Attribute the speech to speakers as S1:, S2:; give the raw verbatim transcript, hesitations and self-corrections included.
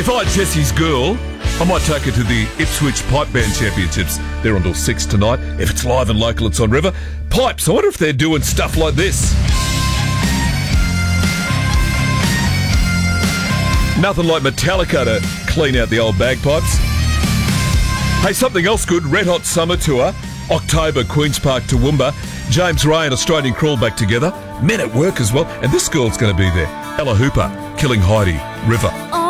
S1: If I had Jesse's girl, I might take her to the Ipswich Pipe Band Championships. They're on till six tonight. If it's live and local, it's on River. Pipes, I wonder if they're doing stuff like this. Nothing like Metallica to clean out the old bagpipes. Hey, something else good, Red Hot Summer Tour, October, Queen's Park, Toowoomba. James Ray and Australian Crawl back together. Men at Work as well. And this girl's going to be there. Ella Hooper, Killing Heidi, River.